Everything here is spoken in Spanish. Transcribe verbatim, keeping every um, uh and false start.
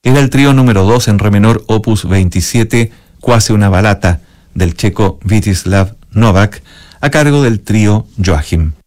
Era el trío número dos en re menor, opus veintisiete, Quasi una balata, del checo Vítislav Novák, a cargo del trío Joachim.